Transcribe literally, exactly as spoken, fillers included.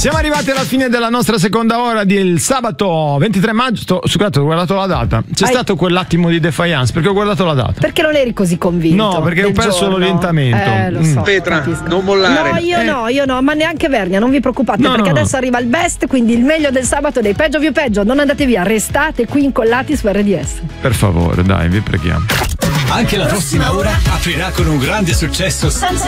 Siamo arrivati alla fine della nostra seconda ora del sabato ventitré maggio. Sto, scusate, ho guardato la data. C'è Hai... stato quell'attimo di defiance perché ho guardato la data. Perché non eri così convinto? No, perché ho perso giorno. l'orientamento. Eh, lo so, mm. Petra, capisco. non mollare. No, io eh. no, io no, ma neanche Vernia, non vi preoccupate, no, perché no, adesso no. arriva il best, quindi il meglio del sabato dei peggio più peggio. Non andate via, restate qui incollati su R D S. Per favore, dai, vi preghiamo. Anche la prossima ora aprirà con un grande successo senza